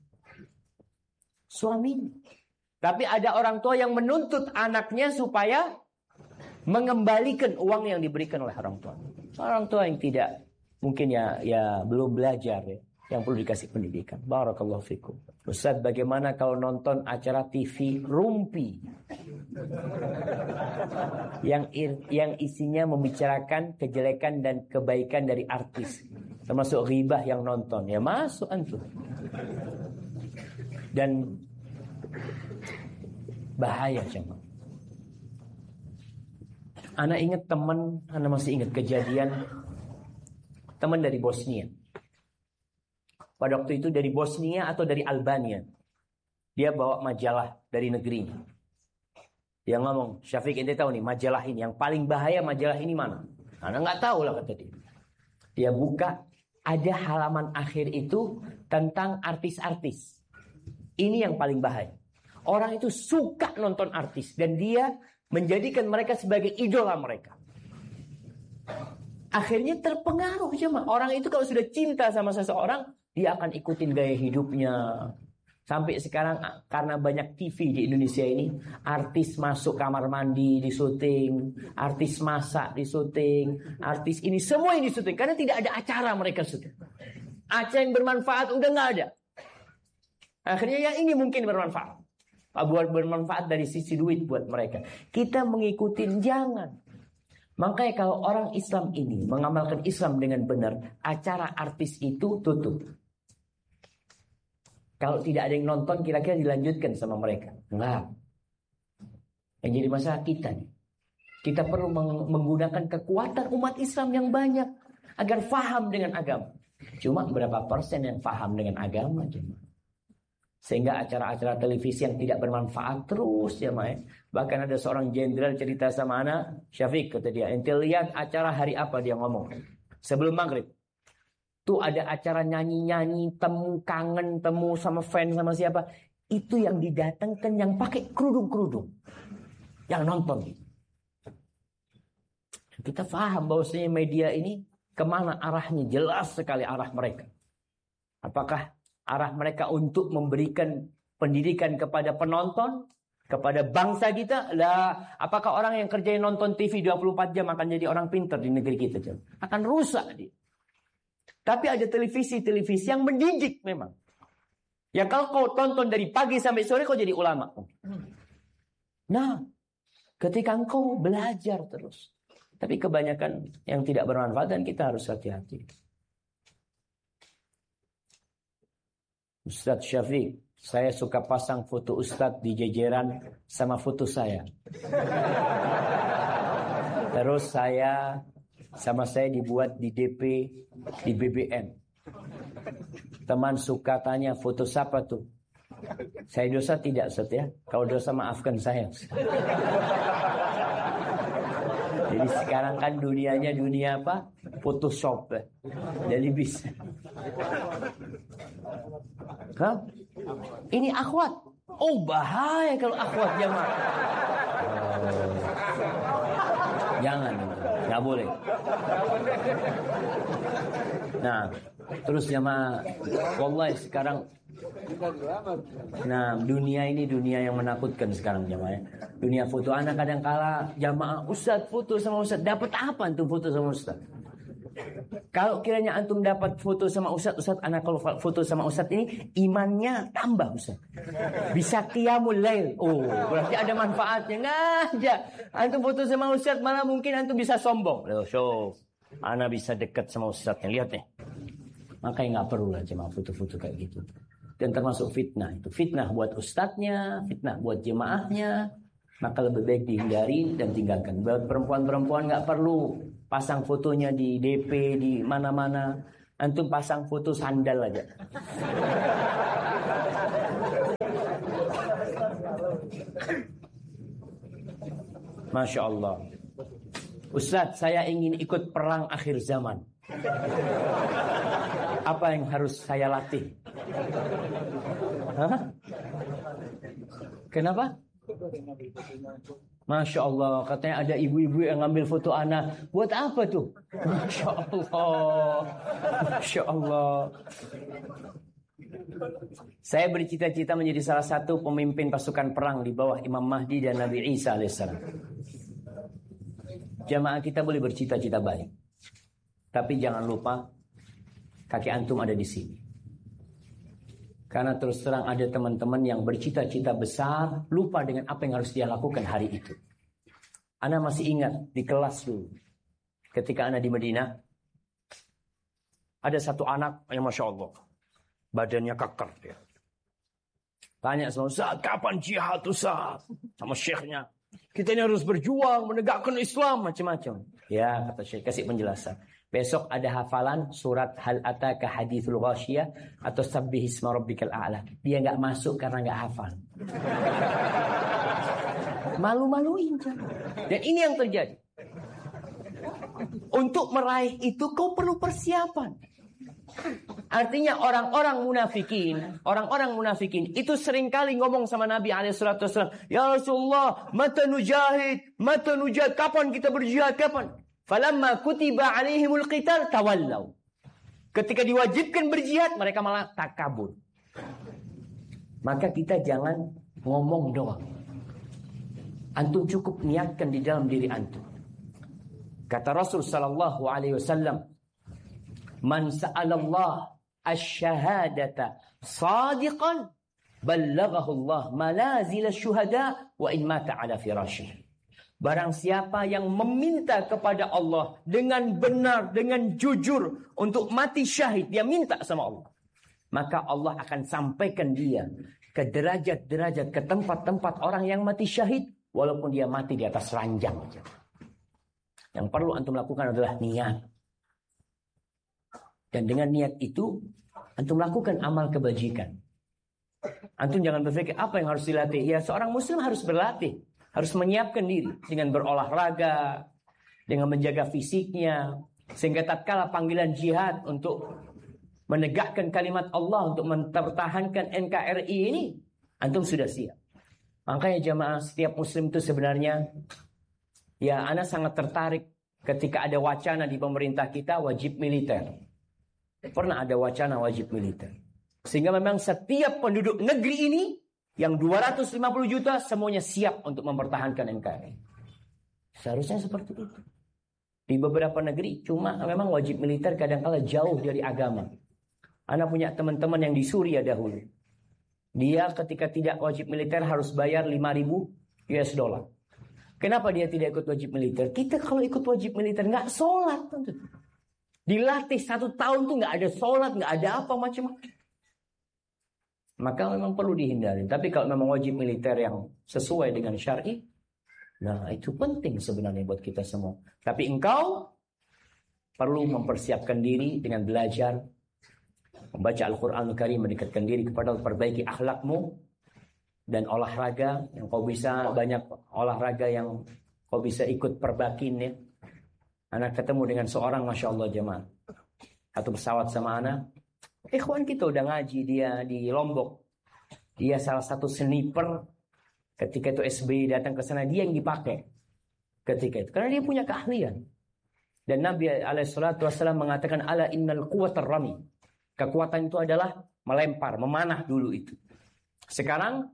Suami. Tapi ada orang tua yang menuntut anaknya supaya mengembalikan uang yang diberikan oleh orang tua. Orang tua yang tidak mungkin ya ya belum belajar ya, yang perlu dikasih pendidikan. Barakallahu fikum. Ustaz, bagaimana kalau nonton acara T V rumpi yang yang isinya membicarakan kejelekan dan kebaikan dari artis, termasuk ghibah yang nonton? Ya masuk antum. Dan bahaya jemaah. Ana ingat teman, Ana masih ingat kejadian teman dari Bosnia. Pada waktu itu dari Bosnia atau dari Albania. Dia bawa majalah dari negerinya. Dia ngomong, Syafiq, ente tahu nih majalah ini yang paling bahaya, majalah ini mana? Ana nggak tahu lah, kata dia. Dia buka, ada halaman akhir itu tentang artis-artis. Ini yang paling bahaya. Orang itu suka nonton artis dan dia menjadikan mereka sebagai idola mereka. Akhirnya terpengaruh cuma orang itu kalau sudah cinta sama seseorang, dia akan ikutin gaya hidupnya. Sampai sekarang karena banyak T V di Indonesia ini, artis masuk kamar mandi di syuting, artis masak di syuting, artis ini semua ini syuting karena tidak ada acara mereka syuting. Acara yang bermanfaat udah nggak ada. Akhirnya yang ini mungkin bermanfaat. Buat bermanfaat dari sisi duit buat mereka. Kita mengikuti, jangan. Makanya kalau orang Islam ini mengamalkan Islam dengan benar, acara artis itu tutup. Kalau tidak ada yang nonton, kira-kira dilanjutkan sama mereka. Enggak. Yang jadi masalah kita nih. Kita perlu menggunakan kekuatan umat Islam yang banyak agar faham dengan agama. Cuma berapa persen yang faham dengan agama cuma. Sehingga acara-acara televisi yang tidak bermanfaat terus ya Mae. Bahkan ada seorang jenderal cerita sama anak, Syafiq kata dia, ente lihat acara hari apa dia ngomong. Sebelum maghrib. Tuh ada acara nyanyi-nyanyi, temu kangen, temu sama fans sama siapa. Itu yang didatangkan yang pakai kerudung-kerudung. Yang nonton. Kita paham bahwasanya media ini kemana arahnya, jelas sekali arah mereka. Apakah arah mereka untuk memberikan pendidikan kepada penonton, kepada bangsa kita? Lah, apakah orang yang kerjain nonton T V dua puluh empat jam akan jadi orang pintar di negeri kita? Akan rusak dia. Tapi ada televisi-televisi yang mendidik memang. Ya kalau kau tonton dari pagi sampai sore kau jadi ulama. Nah, ketika engkau belajar terus. Tapi kebanyakan yang tidak bermanfaat dan kita harus hati-hati. Ustadz Syafiq, saya suka pasang foto Ustadz di jejeran sama foto saya. Terus saya sama saya dibuat di D P di B B M. Teman suka tanya foto siapa tuh? Saya dosa tidak Ustadz ya? Kalau dosa maafkan saya. Jadi sekarang kan dunianya dunia apa? Photoshop. Jadi bisa. Hah? Ini akhwat. Oh bahaya kalau akhwat jamaah. Oh. Jangan, nggak boleh. Nah, terus jamaah, wallahi sekarang. Nah, dunia ini dunia yang menakutkan sekarang jamaah. Dunia foto anak kadang kala jamaah Ustadz foto sama Ustadz, dapat apa antum foto sama Ustadz? Kalau kiranya antum dapat foto sama Ustadz, Ustadz anak kalau foto sama Ustadz ini imannya tambah Ustadz. Bisa qiyamul lail. Oh, berarti ada manfaatnya. Nggak ada. Antum foto sama Ustadz malah mungkin antum bisa sombong. Loh, show. Ana bisa dekat sama Ustadz. Lihat nih. Makanya nggak perlu lah jemaah foto-foto kayak gitu. Dan termasuk fitnah. Itu fitnah buat ustadznya, fitnah buat jemaahnya. Maka lebih baik dihindari dan tinggalkan. Buat perempuan-perempuan nggak perlu pasang fotonya di D P, di mana-mana. Antum pasang foto sandal aja. Masya Allah. Ustadz, saya ingin ikut perang akhir zaman. Apa yang harus saya latih? Hah? Kenapa? Masya Allah, katanya ada ibu-ibu yang ngambil foto anak. Buat apa tuh? Masya Allah. Masya Allah. Saya bercita-cita menjadi salah satu pemimpin pasukan perang di bawah Imam Mahdi dan Nabi Isa alaihissalam. Jamaah kita boleh bercita-cita baik, tapi jangan lupa kaki antum ada di sini. Karena terus terang ada teman-teman yang bercita-cita besar, lupa dengan apa yang harus dia lakukan hari itu. Ana masih ingat di kelas dulu, ketika ana di Madinah, ada satu anak yang Masya Allah, badannya keker dia. Tanya sama Ustaz, kapan jihad Ustaz? Sama syekhnya. Kita ini harus berjuang, menegakkan Islam, macam-macam. Ya, kata syekh, kasih penjelasan. Besok ada hafalan surat Hal Ataka Hadithul Ghasyiyah atau Sabbih Isma Rabbikal A'la. Dia nggak masuk karena nggak hafal. Malu-maluin. Dan ini yang terjadi. Untuk meraih itu kau perlu persiapan. Artinya orang-orang munafikin, orang-orang munafikin itu seringkali ngomong sama Nabi alaihi salatu wasallam, "Ya Rasulullah, mata nujahid, mata nujahid, kapan kita berjihad, kapan?" Falamma kutiba alaihimul qital tawallaw. Ketika diwajibkan berjihad, mereka malah takabur. Maka kita jangan ngomong doang. Antum cukup niatkan di dalam diri antum. Kata Rasul sallallahu alaihi wasallam, "Man sa'alallah asy-syahadata shadiqan, ballaghahu Allah manazil asy-syuhada wa in mata ala firasyih." Barang siapa yang meminta kepada Allah dengan benar, dengan jujur untuk mati syahid, dia minta sama Allah, maka Allah akan sampaikan dia ke derajat-derajat, ke tempat-tempat orang yang mati syahid, walaupun dia mati di atas ranjang. Yang perlu antum lakukan adalah niat. Dan dengan niat itu, antum lakukan amal kebajikan. Antum jangan berpikir apa yang harus dilatih. Ya, seorang muslim harus berlatih. Harus menyiapkan diri dengan berolahraga, dengan menjaga fisiknya. Sehingga tatkala panggilan jihad untuk menegakkan kalimat Allah, untuk mempertahankan N K R I ini, antum sudah siap. Makanya jamaah, setiap muslim itu sebenarnya, ya, ana sangat tertarik ketika ada wacana di pemerintah kita wajib militer. Pernah ada wacana wajib militer. Sehingga memang setiap penduduk negeri ini yang dua ratus lima puluh juta semuanya siap untuk mempertahankan N K R I. Seharusnya seperti itu. Di beberapa negeri cuma memang wajib militer kadang-kala jauh dari agama. Ana punya teman-teman yang di Suriah dahulu. Dia ketika tidak wajib militer harus bayar lima ribu U S dollar. Kenapa dia tidak ikut wajib militer? Kita kalau ikut wajib militer nggak sholat. Dilatih satu tahun tuh nggak ada sholat, nggak ada apa macam-macam. Maka memang perlu dihindari. Tapi kalau memang wajib militer yang sesuai dengan syar'i, nah itu penting sebenarnya buat kita semua. Tapi engkau perlu mempersiapkan diri dengan belajar, membaca Al-Quran Karim, mendekatkan diri kepada Allah, perbaiki akhlakmu, dan olahraga yang kau bisa, banyak olahraga yang kau bisa ikut perbakin ya. Anak ketemu dengan seorang, Masya Allah jemaah, satu pesawat sama anak. Ikhwan kita udah ngaji, dia di Lombok. Dia salah satu sniper. Ketika itu S B Y datang ke sana, dia yang dipakai ketika itu. Karena dia punya keahlian. Dan Nabi alaihi salatu wasallam mengatakan, ala innal quwwatar rami. Kekuatan itu adalah melempar, memanah dulu itu. Sekarang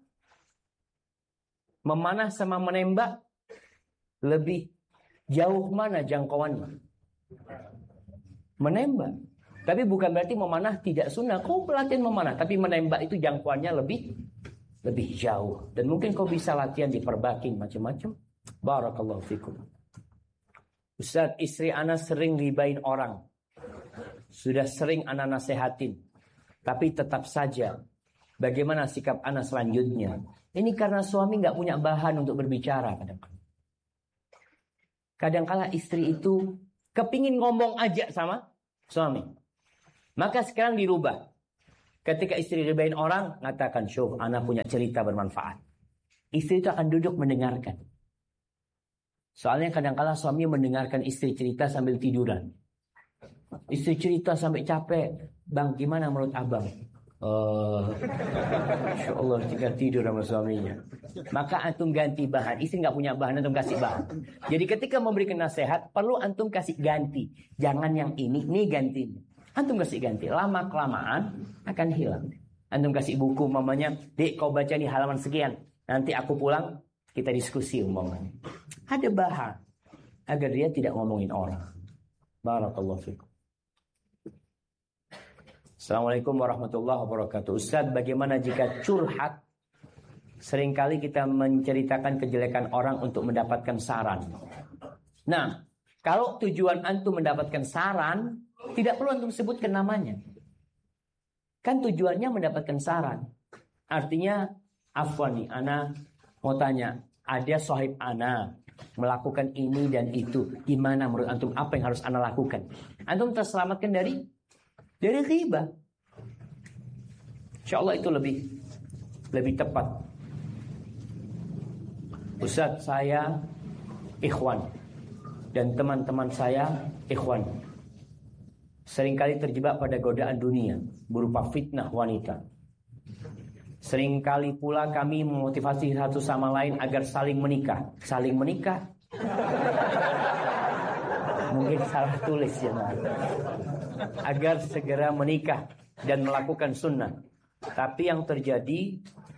memanah sama menembak lebih jauh mana jangkauannya? Menembak. Tapi bukan berarti memanah tidak sunnah. Kau pelatihan memanah, tapi menembak itu jangkauannya lebih lebih jauh. Dan mungkin kau bisa latihan di perbakin macam-macam. Barakallahu fikum. Ustaz, istri ana sering ribain orang. Sudah sering ana nasehatin. Tapi tetap saja, bagaimana sikap ana selanjutnya? Ini karena suami nggak punya bahan untuk berbicara kadang-kadang. Kadang-kala istri itu Kepingin ngomong aja sama suami. Maka sekarang dirubah. Ketika istri ribain orang, ngatakan, syuh, anak punya cerita bermanfaat. Istri itu akan duduk mendengarkan. Soalnya kadang-kala suami mendengarkan istri cerita sambil tiduran. Istri cerita sampai capek. Bang, gimana menurut abang? Oh, Insya Allah jika tidur sama suaminya. Maka antum ganti bahan. Istri nggak punya bahan, antum kasih bahan. Jadi ketika memberikan nasihat, perlu antum kasih ganti. Jangan yang ini, ini gantinya. Antum kasih ganti. Lama kelamaan akan hilang. Antum kasih buku mamanya, Dek kau baca nih halaman sekian. Nanti aku pulang, kita diskusi umpamanya. Ada bahan agar dia tidak ngomongin orang. Barakallahu fikum. Assalamualaikum warahmatullahi wabarakatuh. Ustaz, bagaimana jika curhat? Seringkali kita menceritakan kejelekan orang untuk mendapatkan saran. Nah, kalau tujuan antum mendapatkan saran, tidak perlu antum sebutkan namanya. Kan tujuannya mendapatkan saran. Artinya, afwan nih, ana mau tanya, ada sahib ana melakukan ini dan itu. Gimana menurut antum? Apa yang harus ana lakukan? Antum terselamatkan dari dari ghibah. Insyaallah itu lebih lebih tepat. Ustaz, saya ikhwan dan teman-teman saya ikhwan seringkali terjebak pada godaan dunia berupa fitnah wanita. Seringkali pula kami memotivasi satu sama lain agar saling menikah. Saling menikah? Mungkin salah tulis ya, Mas. Agar segera menikah dan melakukan sunnah. Tapi yang terjadi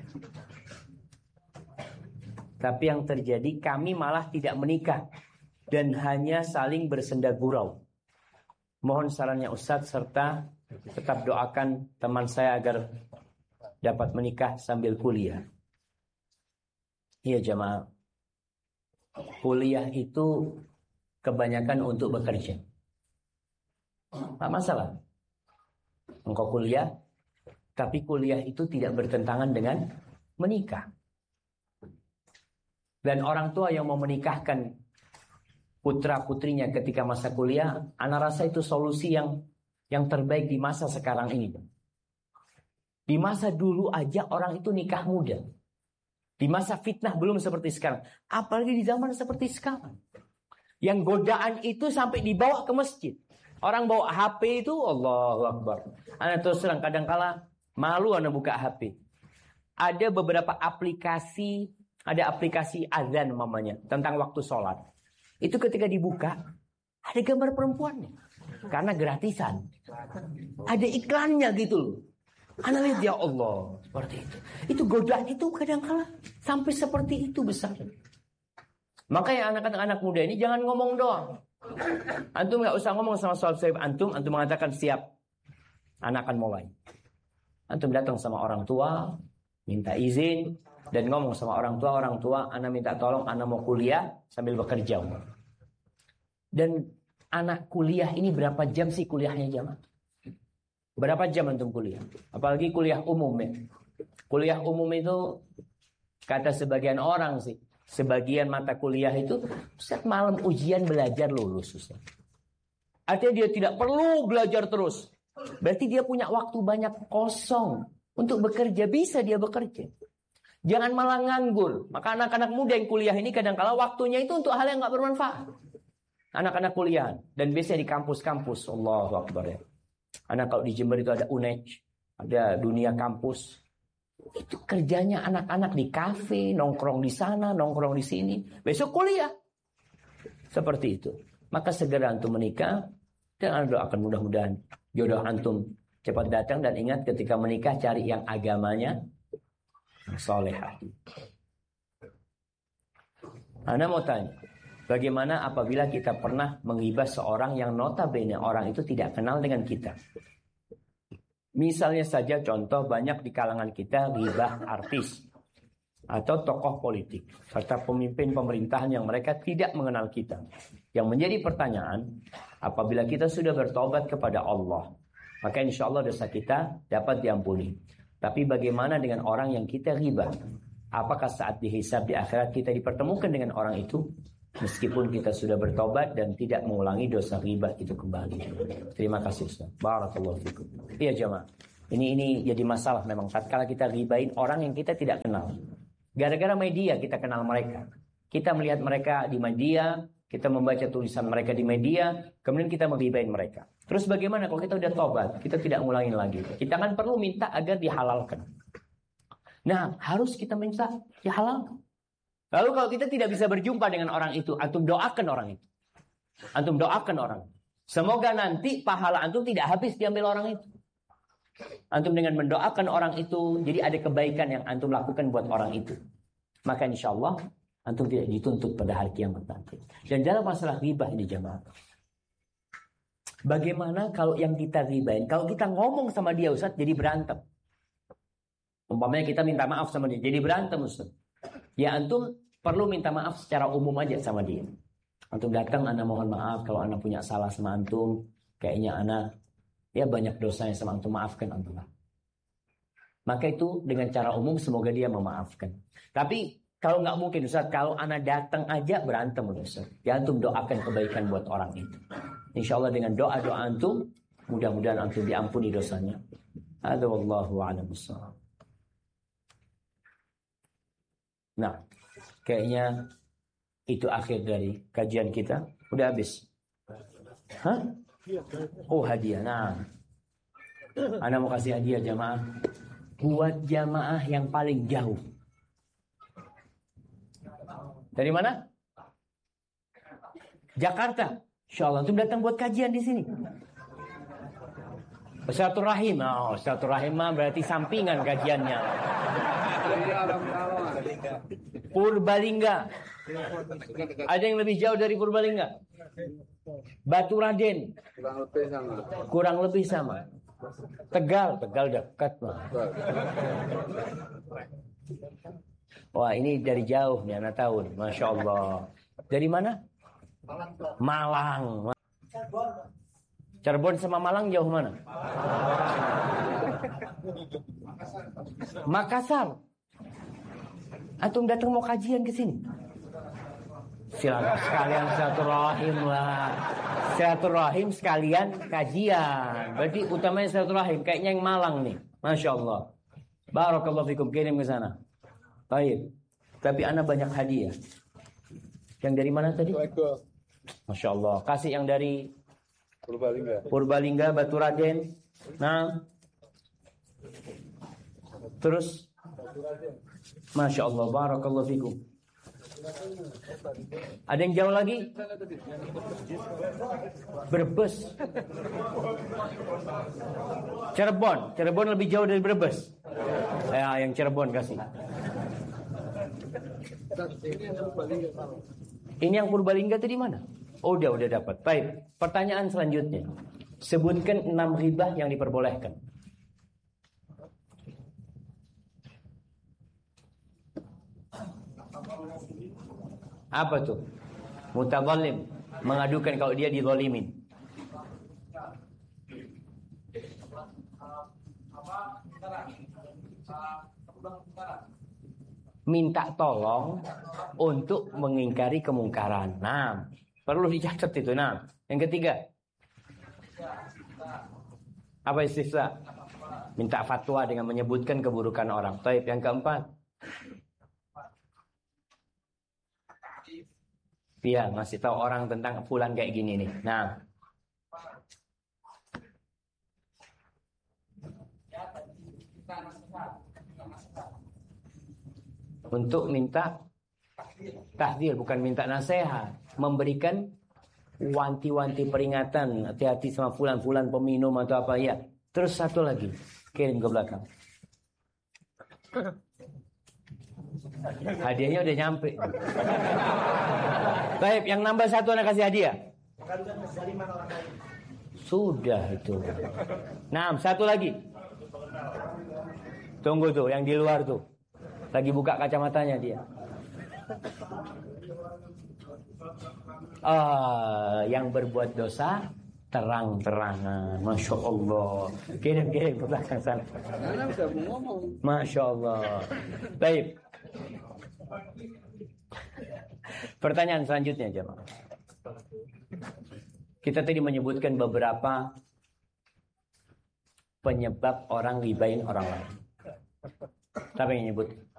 Tapi yang terjadi kami malah tidak menikah dan hanya saling bersenda gurau. Mohon sarannya Ustadz, serta tetap doakan teman saya agar dapat menikah sambil kuliah. Iya jamaah, kuliah itu kebanyakan untuk bekerja. Tak masalah. Engkau kuliah, tapi kuliah itu tidak bertentangan dengan menikah. Dan orang tua yang mau menikahkan putra-putrinya ketika masa kuliah, ana rasa itu solusi yang yang terbaik di masa sekarang ini. Di masa dulu aja orang itu nikah muda. Di masa fitnah belum seperti sekarang. Apalagi di zaman seperti sekarang. Yang godaan itu sampai dibawa ke masjid. Orang bawa H P itu, Allahu Akbar. Ana terus terang kadang-kala malu ana buka H P. Ada beberapa aplikasi, ada aplikasi azan mamanya tentang waktu sholat. Itu ketika dibuka, ada gambar perempuannya. Karena gratisan. Ada iklannya gitu loh. Ana lihat, ya Allah, seperti itu. Itu godaan itu kadang-kala sampai seperti itu besar. Makanya anak-anak muda ini jangan ngomong doang. Antum nggak usah ngomong sama sahib antum, antum mengatakan siap, anak akan mulai. Antum datang sama orang tua, minta izin dan ngomong sama orang tua, orang tua, anak minta tolong, anak mau kuliah sambil bekerja. Dan anak kuliah ini berapa jam sih kuliahnya jamaah? Berapa jam antum kuliah? Apalagi kuliah umum ya. Kuliah umum itu kata sebagian orang sih, sebagian mata kuliah itu Ustaz malam ujian belajar lulus Ustaz. Artinya dia tidak perlu belajar terus. Berarti dia punya waktu banyak kosong untuk bekerja, bisa dia bekerja. Jangan malah nganggur. Maka anak-anak muda yang kuliah ini kadang-kala waktunya itu untuk hal yang gak bermanfaat. Anak-anak kuliah dan biasanya di kampus-kampus. Allahu Akbar ya. Anak kalau di Jember itu ada U N E D, ada dunia kampus. Itu kerjanya anak-anak di kafe, nongkrong di sana, nongkrong di sini. Besok kuliah. Seperti itu. Maka segera antum menikah dan anda doakan mudah-mudahan jodoh antum cepat datang. Dan ingat ketika menikah cari yang agamanya solehah. Anda mau tanya, bagaimana apabila kita pernah menghibah seorang yang notabene orang itu tidak kenal dengan kita? Misalnya saja contoh banyak di kalangan kita ghibah artis atau tokoh politik serta pemimpin pemerintahan yang mereka tidak mengenal kita. Yang menjadi pertanyaan, apabila kita sudah bertobat kepada Allah, maka insya Allah dosa kita dapat diampuni. Tapi bagaimana dengan orang yang kita ghibah? Apakah saat dihisab di akhirat kita dipertemukan dengan orang itu? meskipun kita sudah bertobat dan tidak mengulangi dosa ghibah itu kembali. Terima kasih Ustaz. Barakallahu fikum. Iya jemaah. Ini ini jadi masalah memang tatkala kita ghibahin orang yang kita tidak kenal. Gara-gara media kita kenal mereka. Kita melihat mereka di media, kita membaca tulisan mereka di media, kemudian kita menghibahin mereka. Terus bagaimana kalau kita udah tobat, kita tidak ngulangin lagi? Kita kan perlu minta agar dihalalkan. Nah, harus kita minta dihalalkan. Lalu kalau kita tidak bisa berjumpa dengan orang itu, antum doakan orang itu. Antum doakan orang. Semoga nanti pahala antum tidak habis diambil orang itu. Antum dengan mendoakan orang itu, jadi ada kebaikan yang antum lakukan buat orang itu. Maka insya Allah antum tidak dituntut pada hari kiamat nanti. Dan dalam masalah ghibah ini jemaah, bagaimana kalau yang kita ghibahin, kalau kita ngomong sama dia Ustaz jadi berantem. Umpamanya kita minta maaf sama dia, jadi berantem Ustaz. Ya antum perlu minta maaf secara umum aja sama dia. Antum datang, ana mohon maaf kalau ana punya salah sama antum. Kayaknya ana ya banyak dosanya sama antum, maafkan antum. Maka itu dengan cara umum semoga dia memaafkan. Tapi kalau nggak mungkin Ustaz, kalau ana datang aja berantem Ustaz. Ya antum doakan kebaikan buat orang itu. Insya Allah dengan doa-doa antum, mudah-mudahan antum diampuni dosanya. Hadza wallahu a'lam bissawab. Nah, kayaknya itu akhir dari kajian kita. Udah habis. Hah? Oh hadiah. Nah, ana mau kasih hadiah jamaah. Buat jamaah yang paling jauh. Dari mana? Jakarta. Insyaallah antum datang buat kajian di sini. Silaturahim. Oh, silaturahim mah berarti sampingan kajiannya. Purbalingga. Ada yang lebih jauh dari Purbalingga? Batu Raden. Kurang lebih sama. Kurang lebih sama. Tegal, Tegal dekat mah. Wah ini dari jauh nih anak tahun, masya Allah. Dari mana? Malang. Cirebon sama Malang jauh mana? Makassar. Antum datang mau kajian ke sini? Silakan sekalian silaturahim lah. Silaturahim sekalian kajian. Berarti utamanya silaturahim. Kayaknya yang Malang nih. Masya Allah. Barakallahu fikum, kirim ke sana. Baik. Tapi ana banyak hadiah. Yang dari mana tadi? Masya Allah. Kasih yang dari Purbalingga. Purbalingga, Batu Raden. Nah. Terus. Masya Allah. Barakallahu fikum. Ada yang jauh lagi? Brebes. Cirebon. Cirebon lebih jauh dari Brebes. Ya, yang Cirebon kasih. Ini yang Purbalingga tadi mana? Oh, udah udah dapat. Baik. Pertanyaan selanjutnya. Sebutkan enam ghibah yang diperbolehkan. Apa tuh? Mutadzalim, mengadukan kalau dia dizalimin. Minta tolong untuk mengingkari kemungkaran. Nah, perlu dicatat itu. Nah, yang ketiga. Apa istifsa? Minta fatwa dengan menyebutkan keburukan orang. Baik, yang keempat. Iya, ngasih tahu orang tentang fulan kayak gini nih. Nah. Untuk minta tahdzir, bukan minta nasihat, memberikan wanti-wanti peringatan, hati-hati sama fulan-fulan peminum atau apa ya. Terus satu lagi, kirim ke belakang. Hadiahnya udah nyampe. Baik, yang nambah satu anak kasih hadiah. Sudah itu. Nah, satu lagi. Tunggu tuh, yang di luar tuh. Lagi buka kacamatanya dia. Ah, yang berbuat dosa terang-terangan. Masya Allah. Kirim-kirim ke belakang sana. Masya Allah. Baik. Pertanyaan selanjutnya jemaah. Kita tadi menyebutkan beberapa penyebab orang ribain orang lain. Siapa yang nyebut?